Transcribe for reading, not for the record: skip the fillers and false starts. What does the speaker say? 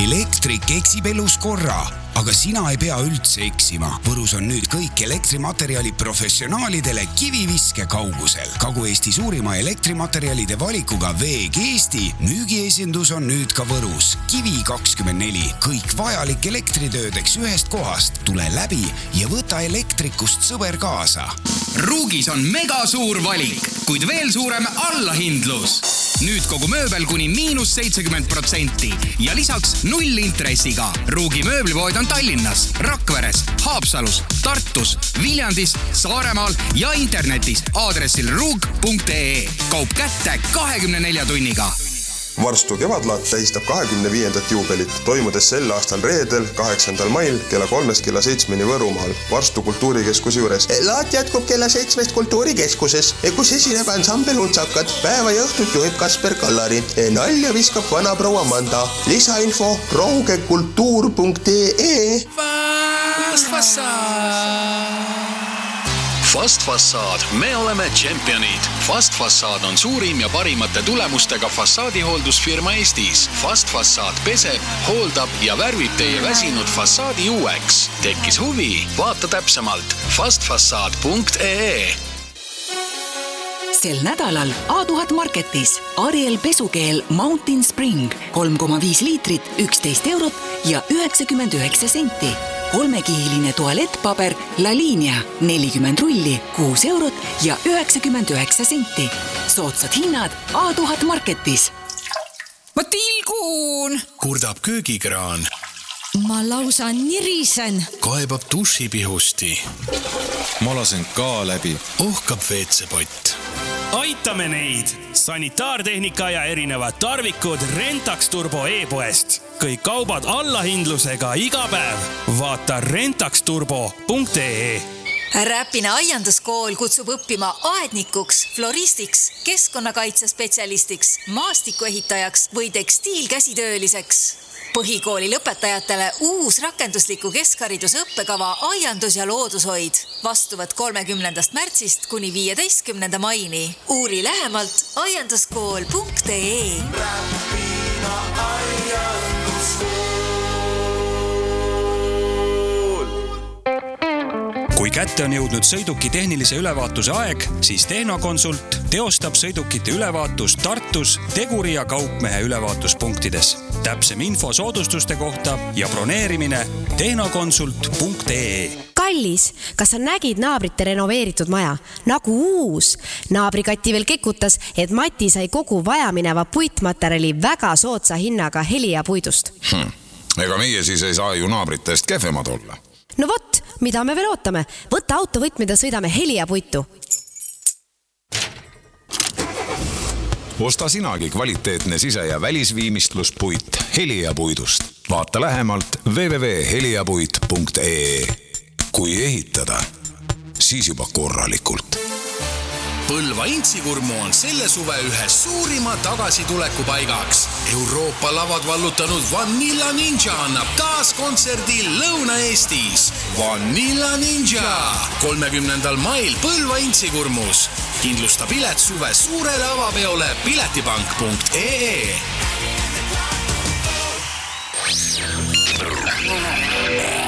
Elektrik eksib elus korra, aga sina ei pea üldse eksima. Võrus on nüüd kõik elektrimaterjali professionaalidele kiviviske kaugusel. Kagu-Eesti suurima elektrimaterjalide valikuga VG Eesti müügiesindus on nüüd ka Võrus. Kivi24. Kõik vajalik elektritöödeks ühest kohast. Tule läbi ja võta elektrikust sõber kaasa. Ruugis on mega suur valik, kuid veel suurem allahindlus. Nüüd kogu mööbel kuni -70% ja lisaks 0 intressiga. Ruugi mööblipood on Tallinnas, Rakveres, Haapsalus, Tartus, Viljandis, Saaremaal ja internetis aadressil ruug.ee. Kaup kätte 24 tunniga. Varstu kevadlaat tähistab 25. juubelit, toimudes sel aastal reedel 8. mail kella 3 kella 7 Võrumaal Varstu kultuurikeskuse juures. Laat jätkub kella 7 kultuurikeskuses, kus esineb ansambel Untsakad. Päeva ja õhtut juhib Kasper Kallari. Nalja viskab vana proua Manda. Lisainfo raugekultuur.ee. Fast Fassaad, me oleme tšempionid. Fast Fassaad on suurim ja parimate tulemustega fassaadihooldusfirma Eestis. Fast Fassaad peseb, hooldab ja värvib teie väsinud fassaadi uueks. Tekkis huvi? Vaata täpsemalt fastfassaad.ee. Sel nädalal A1000 Marketis Ariel pesukeel Mountain Spring 3,5 liitrit 11 eurot ja 99 senti. 3-kihiline tualettpaber La Linea 40 rulli 6 eurot ja 99 senti. Soodsad hinnad A1000 Marketis. Ma tilgun! Kurdab köögikraan. Ma lausa nirisen. Kaebab dušipihusti. Ma lasen ka läbi. Ohkab veetsepott. Aitame neid! Sanitaartehnika ja erinevad tarvikud Rentax Turbo e-poest. Kõik kaubad allahindlusega iga päev. Vaata rentaxturbo.ee. Räpina aianduskool kutsub õppima aednikuks, floristiks, keskkonnakaitsespetsialistiks, maastikuehitajaks või tekstiilkäsitööliseks. Põhikooli lõpetajatele uus rakendusliku keskhariduse õppekava aiandus ja loodushoid. Vastuvad 30. märtsist kuni 15. maini. Uuri lähemalt aianduskool.ee. Räpina aianduskool. Kui kätte on jõudnud sõiduki tehnilise ülevaatuse aeg, siis Tehnokonsult teostab sõidukite ülevaatust Tartus Teguri ja Kaupmehe ülevaatuspunktides. Täpsem info soodustuste kohta ja broneerimine tehnokonsult.ee. Kallis, kas sa nägid naabrite renoveeritud maja? Nagu uus. Naabrikati veel kekutas, et Mati sai kogu vajamineva puitmaterjali väga soodsa hinnaga Helia puidust. Ega meie siis ei saa ju naabritest kehvemad olla. No vot, mida me veel ootame? Võtta autovõtmed ja sõidame Helia puitu. Osta sinagi kvaliteetne sise- ja välisviimistluspuit Helia puidust. Vaata lähemalt www.heliapuit.ee. Kui ehitada, siis juba korralikult. Põlva Intsikurmu on selle suve ühes suurima tagasitulekupaigaks. Euroopa lavad vallutanud Vanilla Ninja annab taas kontserdi Lõuna-Eestis. Vanilla Ninja 30. mail Põlva Intsikurmus. Kindlusta pilet suve suurele avapeole piletipank.ee.